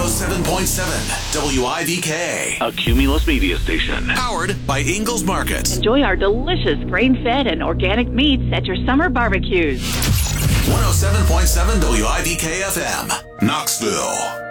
107.7 WIVK. A Cumulus media station. Powered by Ingalls Market. Enjoy our delicious grain-fed and organic meats at your summer barbecues. 107.7 WIVK FM. Knoxville.